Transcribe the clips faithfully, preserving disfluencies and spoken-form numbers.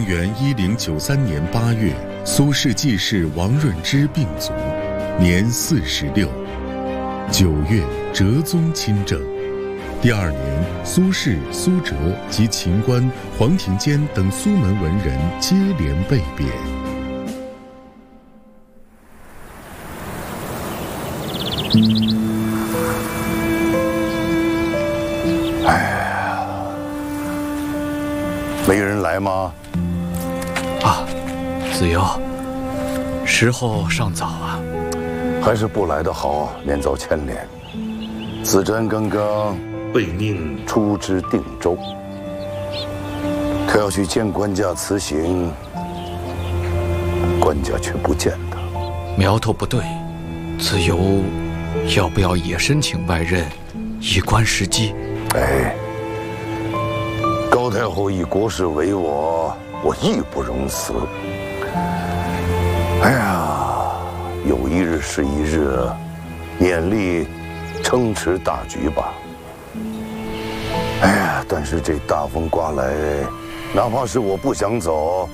元一零九三年八月，苏轼继室王润之病卒，年四十六。九月，哲宗亲政。第二年，苏轼、苏辙及秦观、黄庭坚等苏门文人接连被贬。 哎，没人来吗？ 啊，子由，时候尚早啊， 还是不来的好，免遭牵连。子瞻刚刚被命出知定州，他要去见官家辞行，官家却不见他， 苗头不对。子由要不要也申请外任，以观时机？ 哎，高太后以国事为我，我义不容辞。哎呀，有一日是一日，勉力撑持大局吧。哎呀，但是这大风刮来，哪怕是我不想走，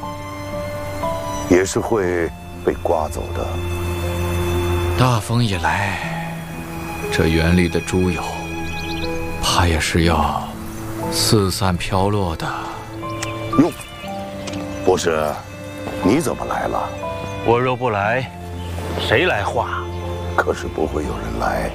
也是会被刮走的。 大风一来，这园里的猪油，怕也是要四散飘落的。 哟，博士，你怎么来了？ 我若不来，谁来画？ 可是不会有人来。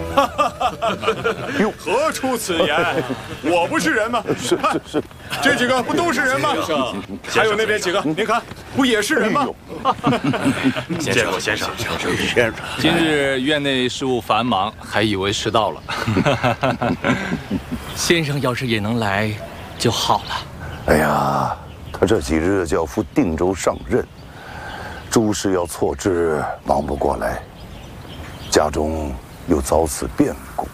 哟，何出此言？我不是人吗？ 是是是， 这几个不都是人吗？先生，还有那边几个，您看，不也是人吗？ 先生，先生， 先生， 今日院内事务繁忙，还以为迟到了。 先生要是也能来就好了。 哎呀，他这几日就要赴定州上任，诸事要错置，忙不过来，家中又遭此变故。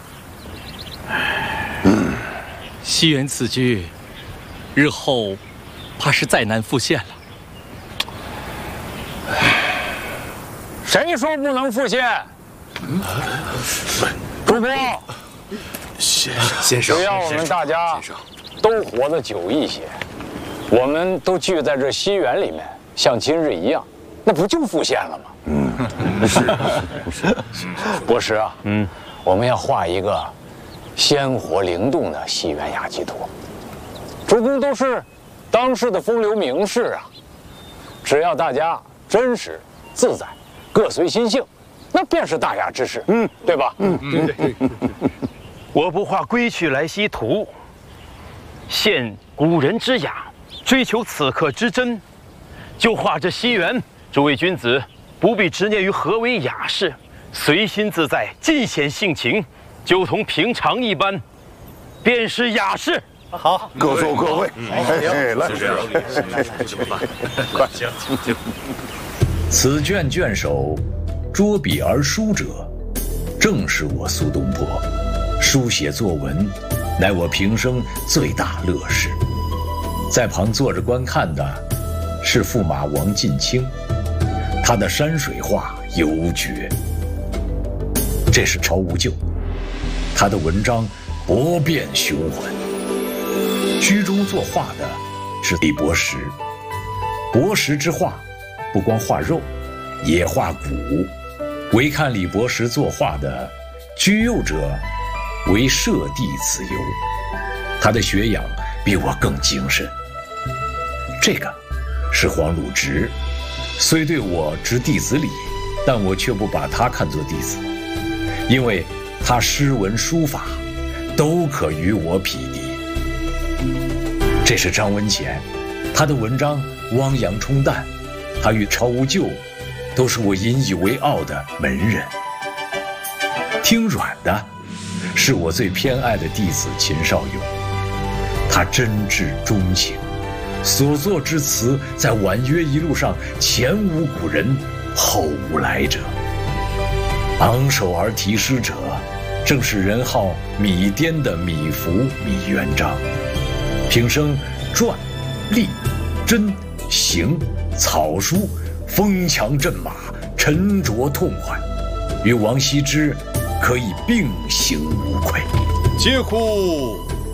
嗯，西园此局，日后怕是再难复现了。 谁说不能复现？主公， 先生，先生， 只要我们大家都活得久一些，我们都聚在这西园里面，像今日一样，那不就复现了吗？ 嗯，是是是。博士啊，嗯，我们要画一个鲜活灵动的西园雅集图。主公都是当世的风流名士啊，只要大家真实自在，各随心性，那便是大雅之士，嗯，对吧？嗯，对对对。 我不画归去来兮图，现古人之雅，追求此刻之真，就画这西园。诸位君子不必执念于何为雅士，随心自在，尽显性情，就同平常一般，便是雅士。 好， 各坐各位。哎，来， 就这么办。快，行行。 此卷卷首，捉笔而书者，正是我苏东坡。书写作文，乃我平生最大乐事。在旁坐着观看的，是驸马王进卿，他的山水画尤绝。这是曹无咎，他的文章博变雄浑。居中作画的是李伯实，伯实之画不光画肉，也画骨。唯看李伯实作画的居右者，为舍弟子由，他的学养比我更精深。这个是黄鲁直，虽对我执弟子礼，但我却不把他看作弟子，因为他诗文书法都可与我匹敌。这是张文潜，他的文章汪洋冲淡，他与曹无咎都是我引以为傲的门人。听阮的是我最偏爱的弟子秦少勇，他真挚钟情，所作之词在婉约一路上前无古人后无来者。昂首而题诗者，正是人号米颠的米芾米元璋。平生传、隶、真、行、草书，风强阵马，沉着痛快，与王羲之可以并行无愧。 嗟乎！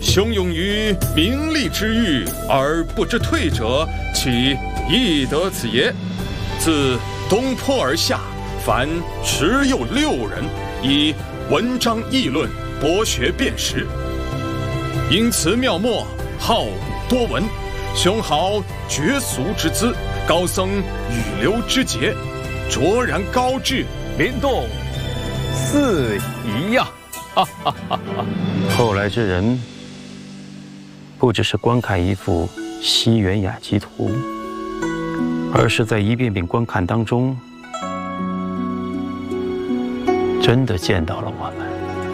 雄勇于名利之欲而不知退者，其亦得此也？自东坡而下，凡十有六人以文章议论，博学辨识，因词妙墨，好武多闻，雄豪绝俗之姿，高僧语流之节，卓然高致， 灵动四夷呀！哈哈哈哈！后来之人，不只是观看一幅西园雅集图，而是在一遍遍观看当中，真的见到了我们。